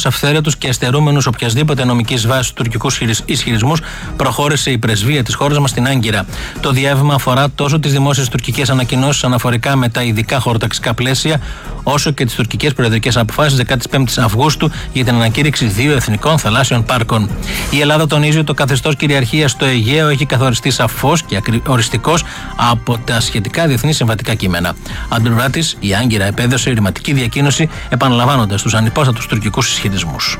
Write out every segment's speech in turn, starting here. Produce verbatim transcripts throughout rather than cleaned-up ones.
μας αυθαίρετους και εστερούμενους οποιασδήποτε νομικής βάσης τουρκικούς ισχυρισμούς, προχώρησε η πρεσβεία της χώρας μας στην Άγκυρα. Το διάβημα αφορά τόσο τις δημόσιες τουρκικές ανακοινώσεις αναφορικά με τα ειδικά χωροταξικά πλαίσια, όσο και τις τουρκικές προεδρικές αποφάσεις δεκαπέντε Αυγούστου για την ανακήρυξη δύο εθνικών θαλάσσιων πάρκων. Η Ελλάδα τονίζει ότι το καθεστώς κυριαρχίας στο Αιγαίο έχει καθοριστεί σαφώς και οριστικώς από τα σχετικά διεθνή συμβατικά κείμενα. Από την πλευρά της, η Άγκυρα επέδωσε ρηματική διακοίνωση, επαναλαμβάνοντας τους ανυπόστατους τουρκικούς ισχυρισμούς.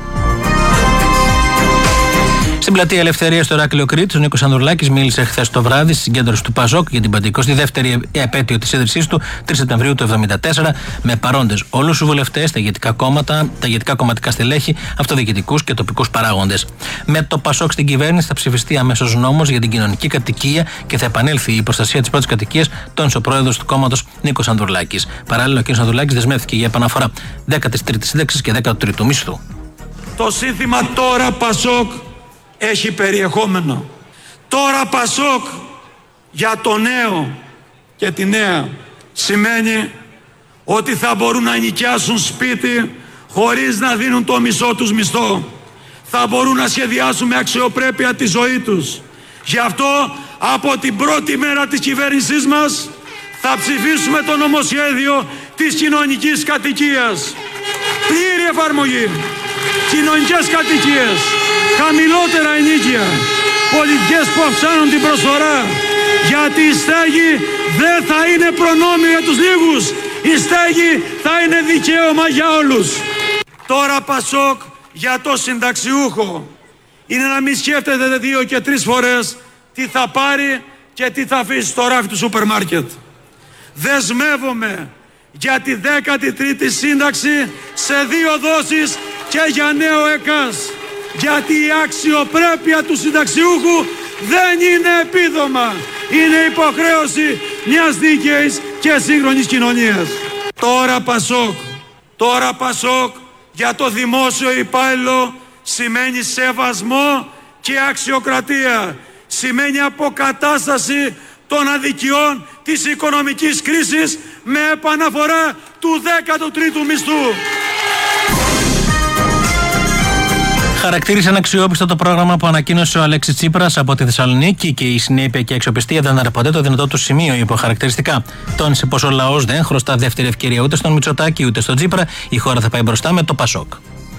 Στην πλατεία Ελευθερίας στο Ηράκλειο Κρήτης, ο Νίκος Ανδρουλάκης μίλησε χθες το βράδυ στη συγκέντρωση του ΠΑΣΟΚ για την πεντηκοστή δεύτερη επέτειο της ίδρυσής του, τρεις Σεπτεμβρίου του εβδομήντα τέσσερα, με παρόντες όλους τους βουλευτές, τα ηγετικά κόμματα, τα ηγετικά κομματικά στελέχη, αυτοδιοικητικούς και τοπικούς παράγοντες. Με το ΠΑΣΟΚ στην κυβέρνηση θα ψηφιστεί αμέσως νόμος για την κοινωνική κατοικία και θα επανέλθει η προστασία της πρώτης κατοικίας, τόνισε ο πρόεδρος του κόμματος Νίκος Ανδρουλάκης. Παράλληλα, ο κ. Ανδρουλάκης δεσμεύτηκε για επαναφορά δέκατης τρίτης σύνταξης και δέκατου τρίτου μισθού. Το σύνθημα τώρα ΠΑΣΟΚ έχει περιεχόμενο. Τώρα ΠΑΣΟΚ για το νέο και τη νέα σημαίνει ότι θα μπορούν να νοικιάσουν σπίτι χωρίς να δίνουν το μισό τους μισθό. Θα μπορούν να σχεδιάσουν με αξιοπρέπεια τη ζωή τους. Γι' αυτό από την πρώτη μέρα της κυβέρνησής μας θα ψηφίσουμε το νομοσχέδιο της κοινωνικής κατοικίας. Πλήρη εφαρμογή. Κοινωνικές κατοικίες, χαμηλότερα ενίκια, πολιτικές που αυξάνουν την προσφορά, γιατί η στέγη δεν θα είναι προνόμιο για τους λίγους, η στέγη θα είναι δικαίωμα για όλους. Τώρα ΠΑΣΟΚ για το συνταξιούχο είναι να μην σκέφτεται δύο και τρεις φορές τι θα πάρει και τι θα αφήσει στο ράφι του σούπερ μάρκετ. Δεσμεύομαι για τη δέκατη τρίτη σύνταξη σε δύο δόσεις και για νέο ΕΚΑΣ, γιατί η αξιοπρέπεια του συνταξιούχου δεν είναι επίδομα, είναι υποχρέωση μιας δίκαιης και σύγχρονης κοινωνίας. Τώρα ΠΑΣΟΚ, τώρα ΠΑΣΟΚ για το δημόσιο υπάλληλο σημαίνει σεβασμό και αξιοκρατία, σημαίνει αποκατάσταση των αδικιών της οικονομικής κρίσης με επαναφορά του δέκατου τρίτου μισθού. Χαρακτήρισε αναξιόπιστο το πρόγραμμα που ανακοίνωσε ο Αλέξης Τσίπρας από τη Θεσσαλονίκη και η συνέπεια και η αξιοπιστία δεν ήταν ποτέ το δυνατό του σημείο, είπε χαρακτηριστικά. Τόνισε πως ο λαός δεν χρωστά δεύτερη ευκαιρία ούτε στον Μητσοτάκη ούτε στον Τσίπρα. Η χώρα θα πάει μπροστά με το ΠΑΣΟΚ.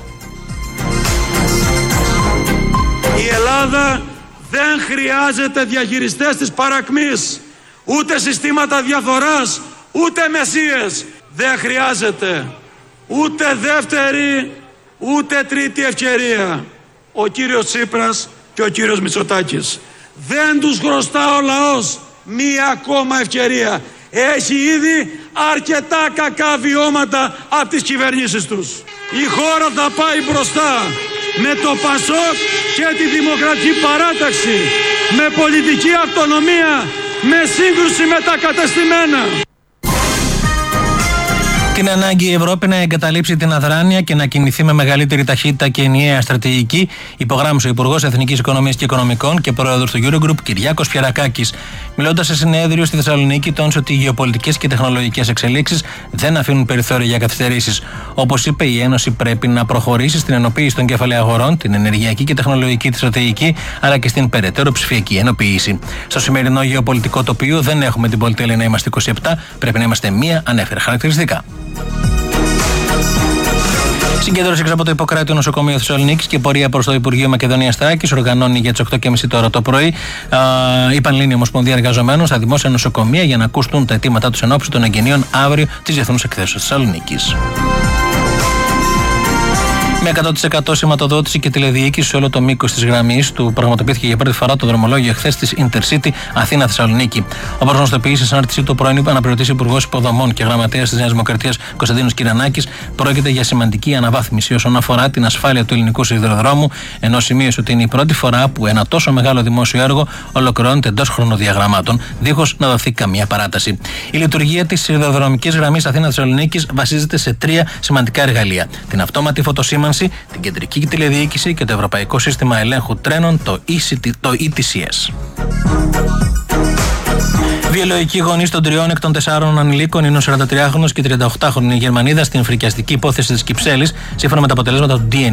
Η Ελλάδα δεν χρειάζεται διαχειριστές της παρακμής, ούτε συστήματα διαφθοράς, ούτε μεσίες. Δεν χρειάζεται ούτε δεύτερη ούτε τρίτη ευκαιρία. Ο κύριος Τσίπρας και ο κύριος Μητσοτάκης. Δεν τους χρωστά ο λαός μία ακόμα ευκαιρία. Έχει ήδη αρκετά κακά βιώματα από τις κυβερνήσεις τους. Η χώρα θα πάει μπροστά με το ΠΑΣΟΚ και τη Δημοκρατική Παράταξη, με πολιτική αυτονομία, με σύγκρουση με τα κατεστημένα. Την ανάγκη η Ευρώπη να εγκαταλείψει την αδράνεια και να κινηθεί με μεγαλύτερη ταχύτητα και ενιαία στρατηγική, υπογράμμισε ο Υπουργός Εθνικής Οικονομίας και Οικονομικών και πρόεδρος του Eurogroup, Κυριάκος Πιερακάκης. Μιλώντας σε συνέδριο στη Θεσσαλονίκη, τόνισε ότι οι γεωπολιτικές και τεχνολογικές εξελίξεις δεν αφήνουν περιθώρια για καθυστερήσεις. Όπως είπε, η Ένωση πρέπει να προχωρήσει στην ενοποίηση των κεφαλαίων αγορών, την ενεργειακή και τεχνολογική της στρατηγική, αλλά και στην περαιτέρω ψηφιακή ενοποίηση. Στο σημερινό γεωπολιτικό τοπίο δεν έχουμε την πολυτέλεια να είμαστε είκοσι επτά, πρέπει να είμαστε μία, ανέφερε χαρακτηριστικά. Συγκέντρωση έξω από το Ιπποκράτειο Νοσοκομείο Θεσσαλονίκης και πορεία προς το Υπουργείο Μακεδονίας Θράκης οργανώνει για τις οκτώ και μισή τώρα το πρωί η Πανελλήνια Ομοσπονδία Εργαζομένων στα δημόσια νοσοκομεία για να ακούσουν τα αιτήματά τους εν ώψη των εγγενείων αύριο της Διεθνούς Εκθέσεως Θεσσαλονίκης. Με εκατό τοις εκατό σηματοδότηση και τηλεδιοίκηση σε όλο το μήκος της γραμμής του πραγματοποιήθηκε για πρώτη φορά το δρομολόγιο χθες της Intercity Αθήνα-Θεσσαλονίκη. Όπως γνωστοποίησε σε ανάρτησή του πρώην αναπληρωτής Υπουργός Υποδομών και Γραμματέας της Νέας Δημοκρατίας Κωνσταντίνος Κυρανάκης, πρόκειται για σημαντική αναβάθμιση όσον αφορά την ασφάλεια του ελληνικού σιδηροδρόμου, ενώ σημείωσε ότι είναι η πρώτη φορά που ένα τόσο μεγάλο δημόσιο έργο ολοκληρώνεται εντός χρονοδιαγραμμάτων, δίχως να δοθεί καμία παράταση. Η λειτουργία της σιδηροδρομικής γραμμής Αθήνα-Θεσσαλονίκης βασίζεται σε τρία σημαντικά εργαλεία: την αυτόματη φωτοσήμανση, την κεντρική τηλεδιοίκηση και το Ευρωπαϊκό Σύστημα Ελέγχου Τρένων, το ι τι σι ες. Βιολογικοί γονείς των τριών εκ των τεσσάρων ανηλίκων είναι ο σαραντατριάχρονος και τριανταοκτάχρονη Γερμανίδα στην φρικιαστική υπόθεση της Κυψέλης, σύμφωνα με τα αποτελέσματα του ντι εν έι.